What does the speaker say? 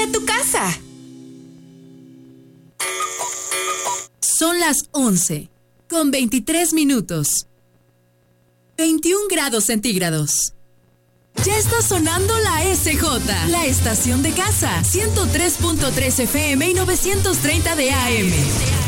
tu casa. Son las 11, con 23 minutos. 21 grados centígrados. Ya está sonando la SJ, la estación de casa, 103.3 FM y 930 de AM.